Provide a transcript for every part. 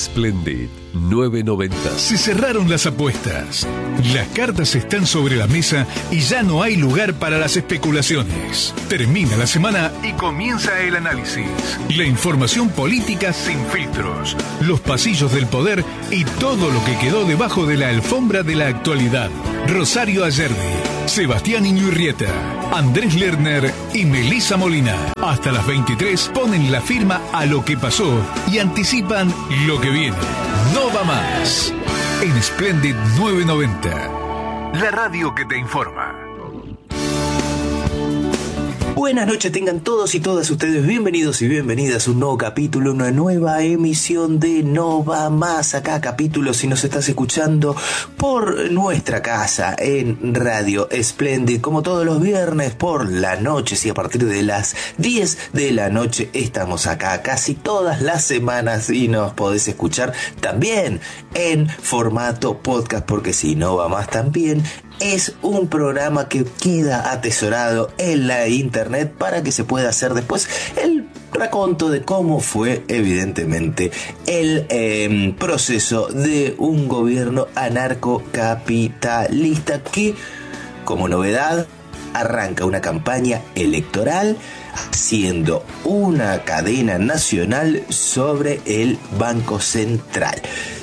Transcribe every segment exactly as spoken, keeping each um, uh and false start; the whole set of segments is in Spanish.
Splendid novecientos noventa. Se cerraron las apuestas. Las cartas están sobre la mesa y ya no hay lugar para las especulaciones. Termina la semana y comienza el análisis. La información política sin filtros. Los pasillos del poder y todo lo que quedó debajo de la alfombra de la actualidad. Rosario Ayerdi, Sebastián Iñurrieta, Andrés Lerner y Melissa Molina. Hasta las veintitrés ponen la firma a lo que pasó y anticipan lo que viene. No va más. En Splendid novecientos noventa. La radio que te informa. Buenas noches, tengan todos y todas ustedes bienvenidos y bienvenidas a un nuevo capítulo, una nueva emisión de No Va Más. Acá capítulo, si nos estás escuchando por nuestra casa en Radio Splendid, como todos los viernes por la noche, sí, a partir de las diez de la noche estamos acá casi todas las semanas y nos podés escuchar también en formato podcast, porque si No Va Más también es un programa que queda atesorado en la internet para que se pueda hacer después el raconto de cómo fue evidentemente el eh, proceso de un gobierno anarcocapitalista que, como novedad, arranca una campaña electoral haciendo una cadena nacional sobre el Banco Central.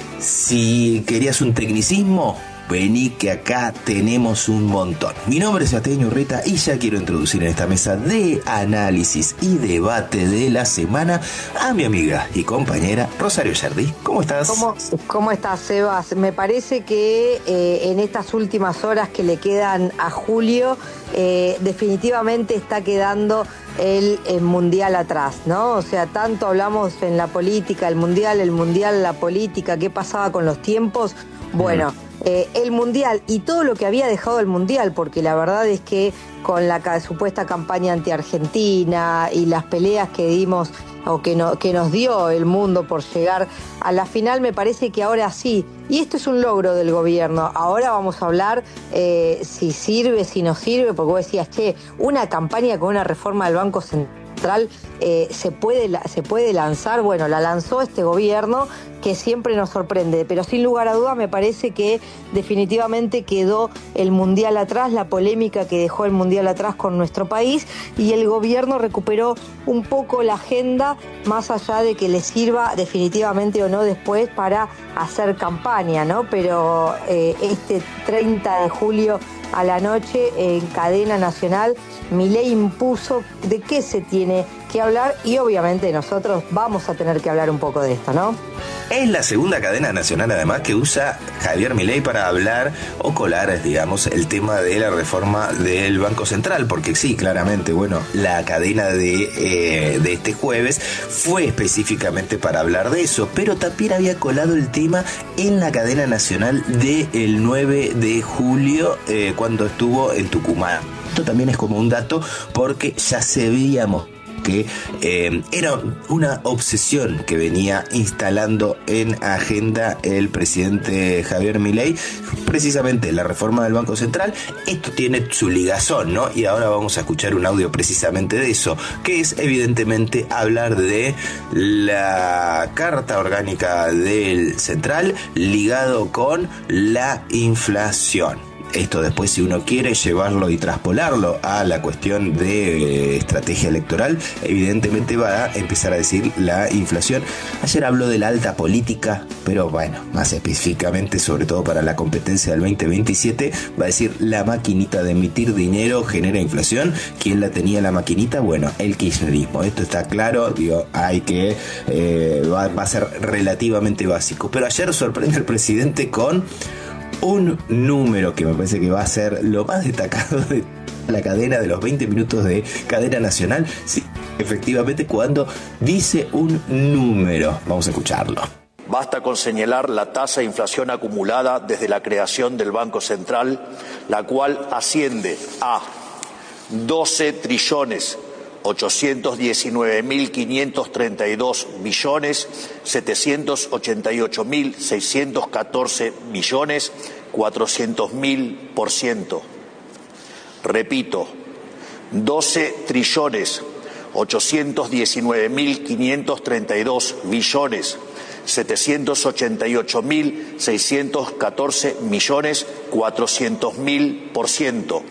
Si querías un tecnicismo, vení que acá tenemos un montón. Mi nombre es Sebastián Iñurrieta y ya quiero introducir en esta mesa de análisis y debate de la semana a mi amiga y compañera Rosario Ayerdi. ¿Cómo estás? ¿Cómo, cómo estás, Sebas? Me parece que eh, en estas últimas horas que le quedan a Julio, eh, definitivamente está quedando el, el mundial atrás, ¿no? O sea, tanto hablamos en la política, el mundial, el mundial, la política, qué pasaba con los tiempos. Bueno, mm. Eh, el Mundial y todo lo que había dejado el Mundial, porque la verdad es que con la ca- supuesta campaña anti-Argentina y las peleas que dimos o que, no, que nos dio el mundo por llegar a la final, me parece que ahora sí, y esto es un logro del gobierno. Ahora vamos a hablar eh, si sirve, si no sirve, porque vos decías, che, una campaña con una reforma del Banco Central Eh, se puede, se puede lanzar. Bueno, la lanzó este gobierno que siempre nos sorprende, pero sin lugar a dudas me parece que definitivamente quedó el mundial atrás, la polémica que dejó el mundial atrás con nuestro país, y el gobierno recuperó un poco la agenda, más allá de que le sirva definitivamente o no después para hacer campaña, ¿no? Pero eh, este treinta de julio a la noche en cadena nacional, Milei impuso de qué se tiene que hablar y obviamente nosotros vamos a tener que hablar un poco de esto, ¿no? Es la segunda cadena nacional además que usa Javier Milei para hablar o colar, digamos, el tema de la reforma del Banco Central, porque sí, claramente, bueno, la cadena de, eh, de este jueves fue específicamente para hablar de eso, pero también había colado el tema en la cadena nacional del nueve de julio, eh, cuando estuvo en Tucumán. Esto también es como un dato porque ya sabíamos que eh, era una obsesión que venía instalando en agenda el presidente Javier Milei, precisamente la reforma del Banco Central. Esto tiene su ligazón, ¿no? Y ahora vamos a escuchar un audio precisamente de eso, que es evidentemente hablar de la Carta Orgánica del Central ligado con la inflación. Esto después, si uno quiere llevarlo y traspolarlo a la cuestión de eh, estrategia electoral, evidentemente va a empezar a decir la inflación. Ayer habló de la alta política, pero bueno, más específicamente, sobre todo para la competencia del veinte veintisiete, va a decir la maquinita de emitir dinero genera inflación. ¿Quién la tenía la maquinita? Bueno, el kirchnerismo. Esto está claro, digo, hay que, eh, va, va a ser relativamente básico. Pero ayer sorprende al presidente con un número que me parece que va a ser lo más destacado de la cadena de los veinte minutos de cadena nacional. Sí, efectivamente, cuando dice un número. Vamos a escucharlo. Basta con señalar la tasa de inflación acumulada desde la creación del Banco Central, la cual asciende a doce trillones ochocientos diecinueve mil quinientos treinta y dos billones setecientos ochenta y ocho mil seiscientos catorce millones cuatrocientos mil por ciento. Repito, doce trillones ochocientos diecinueve mil quinientos treinta y dos billones setecientos ochenta y ocho mil seiscientos catorce millones cuatrocientos mil por ciento.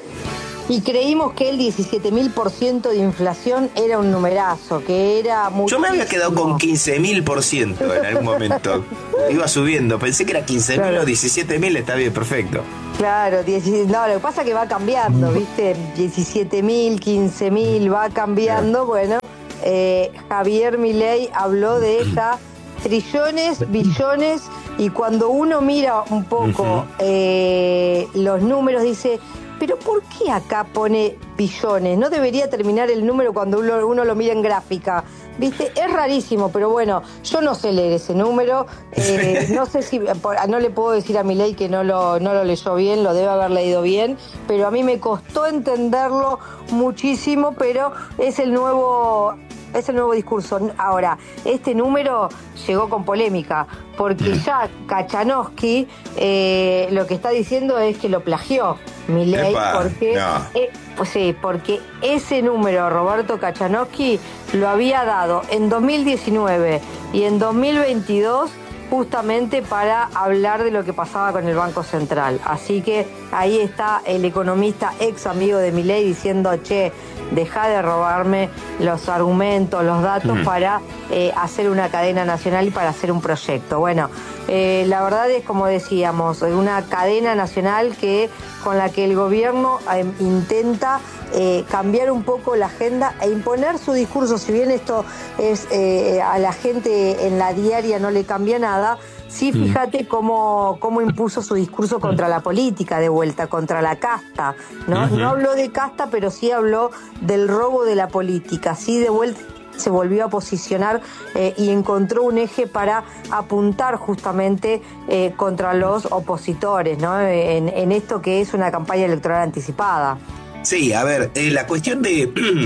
Y creímos que el diecisiete mil por ciento de inflación era un numerazo, que era mucho. Yo me había quedado con quince mil por ciento en algún momento. Iba subiendo, pensé que era quince mil claro. o diecisiete mil, está bien, perfecto. Claro, no, lo que pasa es que va cambiando, ¿viste? diecisiete mil, quince mil, va cambiando. Bueno, eh, Javier Milei habló de ella trillones, billones, y cuando uno mira un poco uh-huh. eh, los números, dice... Pero ¿por qué acá pone billones? No debería terminar el número cuando uno, uno lo mira en gráfica. ¿Viste? Es rarísimo, pero bueno, yo no sé leer ese número. Eh, no sé si... No le puedo decir a Milei que no lo, no lo leyó bien, lo debe haber leído bien, pero a mí me costó entenderlo muchísimo, pero es el nuevo... Es el nuevo discurso. Ahora, este número llegó con polémica, porque ya Kachanowski eh, lo que está diciendo es que lo plagió Milei, porque, no. eh, pues sí, porque ese número Roberto Kachanowski lo había dado en dos mil diecinueve y en dos mil veintidós justamente para hablar de lo que pasaba con el Banco Central. Así que ahí está el economista ex amigo de Milei diciendo, che, deja de robarme los argumentos, los datos uh-huh. para eh, hacer una cadena nacional y para hacer un proyecto. Bueno, eh, la verdad es, como decíamos, una cadena nacional que con la que el gobierno eh, intenta eh, cambiar un poco la agenda e imponer su discurso. Si bien esto es eh, a la gente en la diaria no le cambia nada, sí, fíjate cómo, cómo impuso su discurso contra la política de vuelta, contra la casta, ¿no? Uh-huh. No habló de casta, pero sí habló del robo de la política. Sí, de vuelta se volvió a posicionar eh, y encontró un eje para apuntar justamente eh, contra los opositores, ¿no? En, en esto que es una campaña electoral anticipada. Sí, a ver, eh, la cuestión de...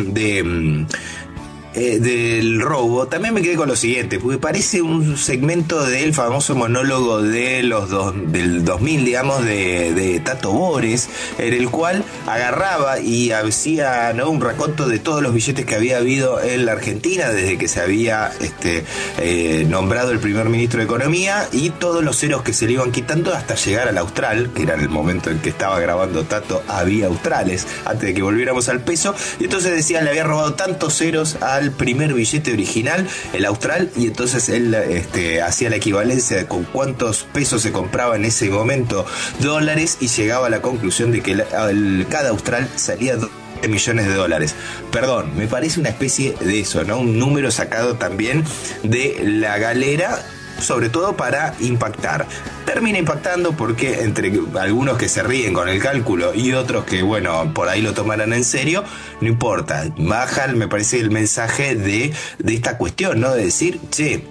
de Eh, del robo, también me quedé con lo siguiente, porque parece un segmento del famoso monólogo de los dos, del dos mil, digamos, de, de Tato Bores, en el cual agarraba y hacía, ¿no?, un raconto de todos los billetes que había habido en la Argentina desde que se había este, eh, nombrado el primer ministro de Economía, y todos los ceros que se le iban quitando hasta llegar al austral, que era en el momento en que estaba grabando Tato, había australes, antes de que volviéramos al peso, y entonces decían, le había robado tantos ceros al primer billete original, el austral, y entonces él este, hacía la equivalencia de con cuántos pesos se compraba en ese momento dólares, y llegaba a la conclusión de que el, el, cada austral salía de millones de dólares. Perdón, me parece una especie de eso, ¿no? Un número sacado también de la galera, sobre todo para impactar. Termina impactando porque entre algunos que se ríen con el cálculo y otros que, bueno, por ahí lo tomarán en serio, no importa. Baja, me parece, el mensaje de, de esta cuestión, ¿no? De decir, che,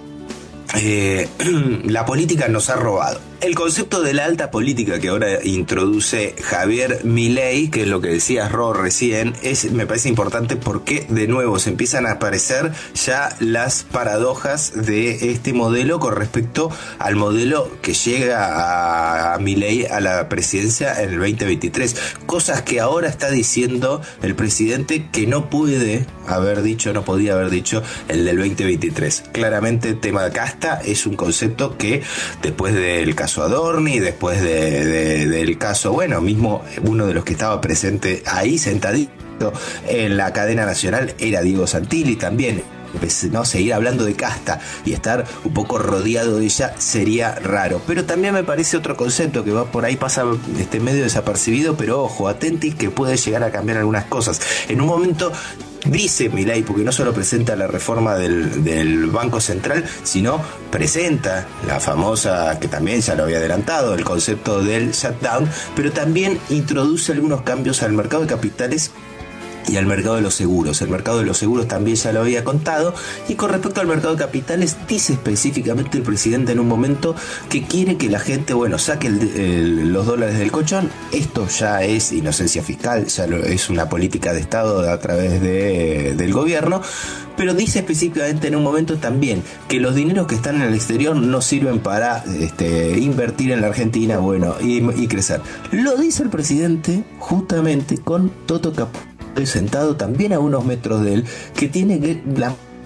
eh, la política nos ha robado. El concepto de la alta política que ahora introduce Javier Milei, que es lo que decías, Ro, recién, es, me parece importante porque de nuevo se empiezan a aparecer ya las paradojas de este modelo con respecto al modelo que llega a, a Milei a la presidencia en el veinte veintitrés. Cosas que ahora está diciendo el presidente que no puede haber dicho, no podía haber dicho el del veinte veintitrés. Claramente el tema de casta es un concepto que después del caso Adorni, después de, de, del caso, bueno, mismo uno de los que estaba presente ahí sentadito en la cadena nacional era Diego Santilli también. No, seguir hablando de casta y estar un poco rodeado de ella sería raro. Pero también me parece otro concepto que va por ahí, pasa este medio desapercibido, pero ojo, atentis que puede llegar a cambiar algunas cosas. En un momento dice Milei, porque no solo presenta la reforma del, del Banco Central, sino presenta la famosa, que también ya lo había adelantado, el concepto del shutdown, pero también introduce algunos cambios al mercado de capitales y al mercado de los seguros. El mercado de los seguros también ya lo había contado, y con respecto al mercado de capitales dice específicamente el presidente en un momento que quiere que la gente, bueno, saque el, el, los dólares del colchón. Esto ya es inocencia fiscal, ya lo, es una política de Estado a través de, del gobierno, pero dice específicamente en un momento también que los dineros que están en el exterior no sirven para este, invertir en la Argentina, bueno, y, y crecer. Lo dice el presidente justamente con Toto Capó sentado también a unos metros de él, que tiene la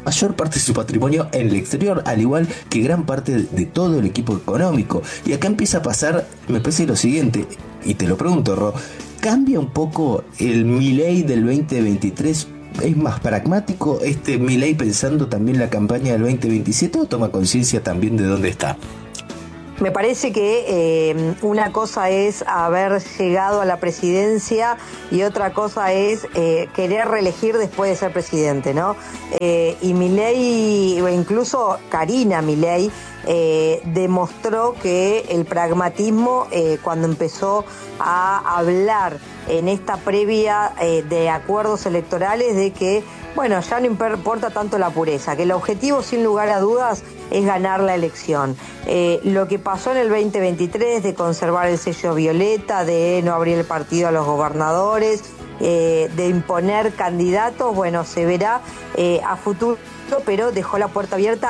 mayor parte de su patrimonio en el exterior, al igual que gran parte de todo el equipo económico. Y acá empieza a pasar, me parece lo siguiente, y te lo pregunto, Ro, ¿cambia un poco el Milei del veinte veintitrés? ¿Es más pragmático este Milei pensando también la campaña del veinte veintisiete o toma conciencia también de dónde está? Me parece que eh, una cosa es haber llegado a la presidencia y otra cosa es eh, querer reelegir después de ser presidente, ¿no? Eh, y Milei, o incluso Karina Milei, eh, demostró que el pragmatismo, eh, cuando empezó a hablar en esta previa eh, de acuerdos electorales, de que, bueno, ya no importa tanto la pureza, que el objetivo, sin lugar a dudas, es ganar la elección. Eh, lo que pasó en el veinte veintitrés de conservar el sello violeta, de no abrir el partido a los gobernadores, eh, de imponer candidatos, bueno, se verá eh, a futuro, pero dejó la puerta abierta